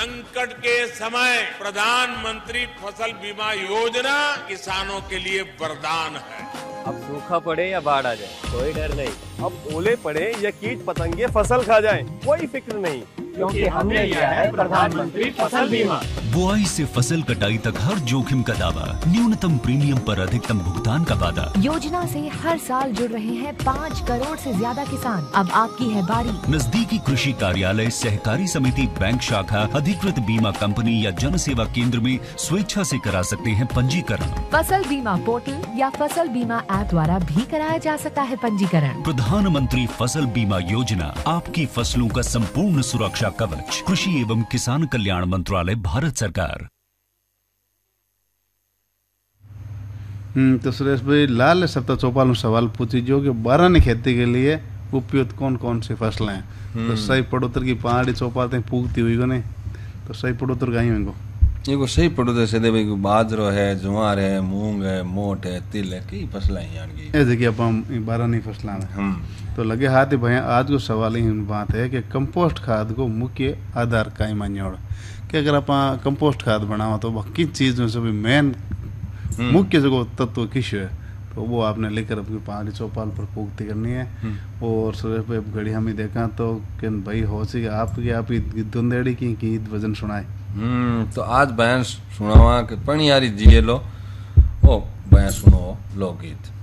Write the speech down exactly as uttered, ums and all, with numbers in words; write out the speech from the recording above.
संकट के समय प्रधानमंत्री फसल बीमा योजना किसानों के लिए वरदान है। अब सूखा पड़े या बाढ़ आ जाए कोई डर नहीं। अब ओले पड़े या कीट पतंगे फसल खा जाएं, कोई फिक्र नहीं, क्योंकि हमने लिया है प्रधानमंत्री फसल बीमा। बुआई से फसल कटाई तक हर जोखिम का दावा, न्यूनतम प्रीमियम पर अधिकतम भुगतान का वादा। योजना से हर साल जुड़ रहे हैं पाँच करोड़ से ज्यादा किसान। अब आपकी है बारी। नजदीकी कृषि कार्यालय, सहकारी समिति, बैंक शाखा, अधिकृत बीमा कंपनी या जन सेवा केंद्र में स्वेच्छा से करा सकते हैं पंजीकरण। फसल बीमा पोर्टल या फसल बीमा ऐप द्वारा भी कराया जा सकता है पंजीकरण। प्रधानमंत्री फसल बीमा योजना, आपकी फसलों का संपूर्ण सुरक्षा कवच। कृषि एवं किसान कल्याण मंत्रालय, भारत सरकार। हम्म तो सुरेश भाई, लाल सप्ताह चौपाल सवाल पूछी जो कि बारानी खेती के लिए उपयुक्त कौन कौन सी फसलें हैं। तो सही पड़ोतर की पहाड़ी चौपाल तक पूगती हुई को नहीं, तो सही पड़ोतर गाई हुई को ये सही पड़ोतर से भाई बाजरो है, ज्वार है, मूंग है, मोट है, तिल है, कई फसलें हैं ये देखिए आप बारानी फसलें में तो लगे हाथ ही भैया। आज को सवाल ही बात है कि कंपोस्ट खाद को मुख्य आधार का ही मान्योड़ कि अगर आप कंपोस्ट खाद बनाओ तो किन चीज़ों से भी मेन मुख्य जो तत्व किस है, तो वो आपने लेकर अपनी पहाड़ी चौपाल पर पूर्ति करनी है। और सुरेश भाई घड़ी हमें देखा तो कि भाई हो सी आपकी आप दुंदेड़ी की गीत भजन सुनाए। हम्म तो आज बयान सुनावा कि पणियारी जिये लो ओ बयान सुनो लोकगीत।